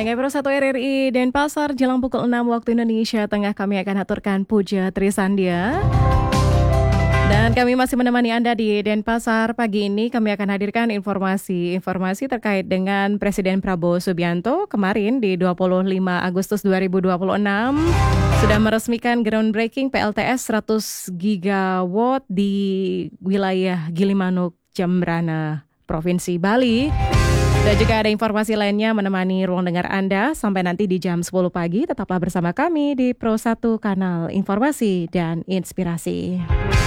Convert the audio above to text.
Pro 1 RRI Denpasar jelang pukul 6 waktu Indonesia Tengah kami akan aturkan Puja Trisandia. Dan kami masih menemani Anda di Denpasar. Pagi ini kami akan hadirkan informasi terkait dengan Presiden Prabowo Subianto kemarin di 25 Agustus 2026 sudah meresmikan groundbreaking PLTS 100 gigawatt di wilayah Gilimanuk, Jembrana, Provinsi Bali. Dan juga ada informasi lainnya menemani ruang dengar Anda sampai nanti di jam 10 pagi. Tetaplah bersama kami di Pro 1 Kanal Informasi dan Inspirasi.